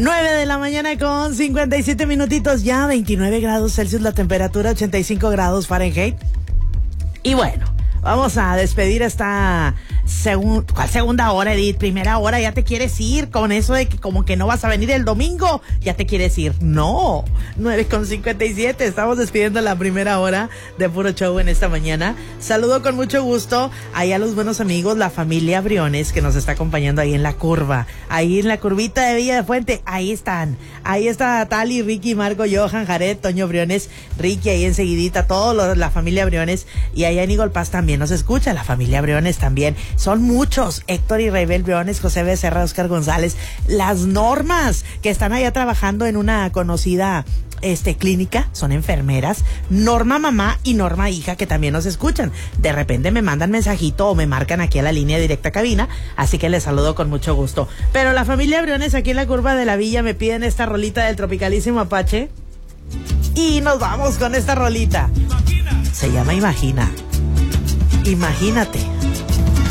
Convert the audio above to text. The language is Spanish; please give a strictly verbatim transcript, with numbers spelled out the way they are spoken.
nueve de la mañana con cincuenta y siete minutitos ya, veintinueve grados Celsius la temperatura, ochenta y cinco grados Fahrenheit. Y bueno, vamos a despedir esta segun, ¿cuál segunda hora, Edith? Primera hora, ya te quieres ir con eso de que como que no vas a venir el domingo, ya te quieres ir. No, nueve con cincuenta y siete, estamos despidiendo la primera hora de Puro Show en esta mañana. Saludo con mucho gusto ahí a los buenos amigos, la familia Briones, que nos está acompañando ahí en la curva, ahí en la curvita de Villa de Fuente, ahí están, ahí está Tali, Ricky, Marco, Johan, Jared, Toño Briones, Ricky ahí enseguidita, todos la familia Briones, y allá en Eagle Pass también nos escucha la familia Briones también. Son muchos, Héctor y Raibel Briones, José Becerra, Oscar González, las Normas, que están allá trabajando en una conocida este clínica, son enfermeras, Norma mamá y Norma hija, que también nos escuchan. De repente me mandan mensajito o me marcan aquí a la línea directa cabina, así que les saludo con mucho gusto. Pero la familia Briones aquí en la curva de la Villa me piden esta rolita del Tropicalísimo Apache y nos vamos con esta rolita. Se llama Imagina. Imagínate.